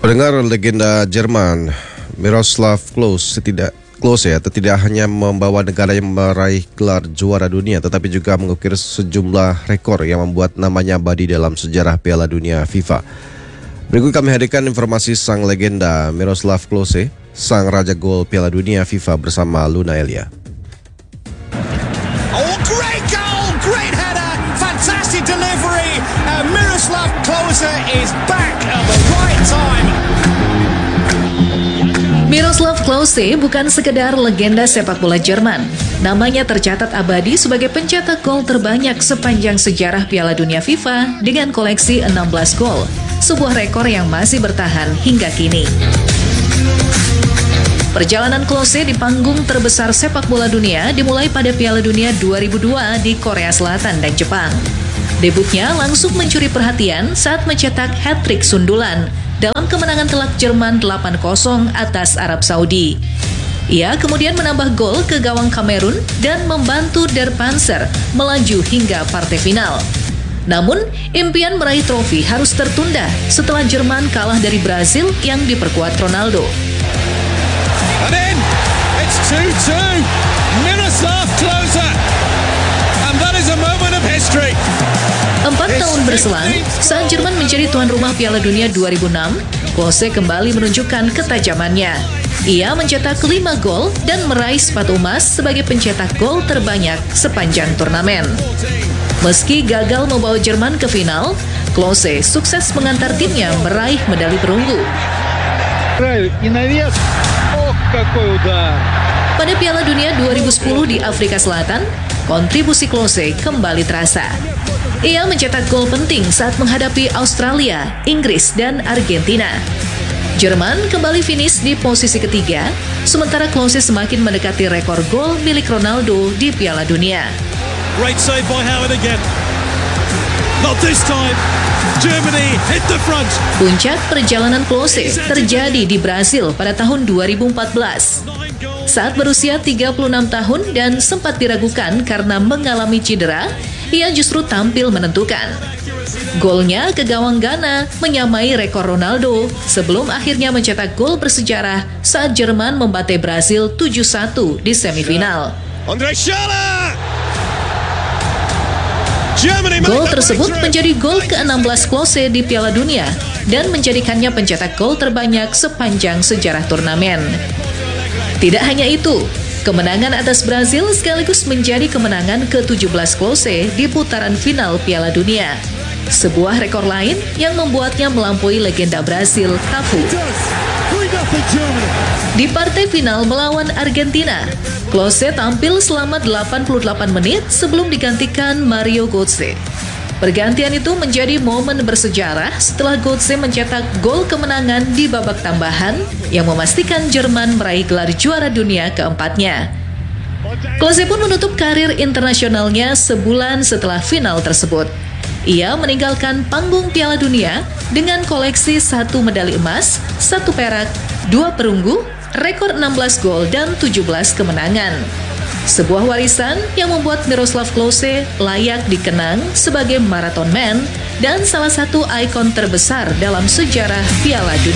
Pendengar, legenda Jerman Miroslav Klose tidak hanya membawa negara yang meraih gelar juara dunia, tetapi juga mengukir sejumlah rekor yang membuat namanya abadi dalam sejarah Piala Dunia FIFA. Berikut kami hadirkan informasi sang legenda Miroslav Klose, sang raja gol Piala Dunia FIFA bersama Luna Elia. Oh, great goal! Great header! Fantastic delivery! Miroslav Klose is back at the right time. Miroslav Klose bukan sekedar legenda sepak bola Jerman. Namanya tercatat abadi sebagai pencetak gol terbanyak sepanjang sejarah Piala Dunia FIFA dengan koleksi 16 gol, sebuah rekor yang masih bertahan hingga kini. Perjalanan Klose di panggung terbesar sepak bola dunia dimulai pada Piala Dunia 2002 di Korea Selatan dan Jepang. Debutnya langsung mencuri perhatian saat mencetak hat-trick sundulan dalam kemenangan telak Jerman 8-0 atas Arab Saudi. Ia kemudian menambah gol ke gawang Kamerun dan membantu Der Panzer melaju hingga partai final. Namun, impian meraih trofi harus tertunda setelah Jerman kalah dari Brazil yang diperkuat Ronaldo. And in, it's 2-2. Miroslav Klose. And that is a moment of history. 4 tahun berselang, saat Jerman menjadi tuan rumah Piala Dunia 2006, Klose kembali menunjukkan ketajamannya. Ia mencetak 5 gol dan meraih sepatu emas sebagai pencetak gol terbanyak sepanjang turnamen. Meski gagal membawa Jerman ke final, Klose sukses mengantar timnya meraih medali perunggu. Pada Piala Dunia 2010 di Afrika Selatan, kontribusi Klose kembali terasa. Ia mencetak gol penting saat menghadapi Australia, Inggris, dan Argentina. Jerman kembali finish di posisi ketiga, sementara Klose semakin mendekati rekor gol milik Ronaldo di Piala Dunia. Great save by Howard again. Not this time. Germany hit the front. Puncak perjalanan Klose terjadi di Brasil pada tahun 2014. Saat berusia 36 tahun dan sempat diragukan karena mengalami cedera, ia justru tampil menentukan. Golnya ke gawang Ghana menyamai rekor Ronaldo sebelum akhirnya mencetak gol bersejarah saat Jerman membantai Brasil 7-1 di semifinal. Andre Schürrle. Gol tersebut menjadi gol ke-16 Klose di Piala Dunia dan menjadikannya pencetak gol terbanyak sepanjang sejarah turnamen. Tidak hanya itu, kemenangan atas Brazil sekaligus menjadi kemenangan ke-17 Klose di putaran final Piala Dunia. Sebuah rekor lain yang membuatnya melampaui legenda Brasil, Cafu. Di partai final melawan Argentina, Klose tampil selama 88 menit sebelum digantikan Mario Götze. Pergantian itu menjadi momen bersejarah setelah Götze mencetak gol kemenangan di babak tambahan yang memastikan Jerman meraih gelar juara dunia keempatnya. Klose pun menutup karir internasionalnya sebulan setelah final tersebut. Ia meninggalkan panggung Piala Dunia dengan koleksi 1 medali emas, 1 perak, 2 perunggu, rekor 16 gol dan 17 kemenangan. Sebuah warisan yang membuat Miroslav Klose layak dikenang sebagai marathon man dan salah satu ikon terbesar dalam sejarah Piala Dunia.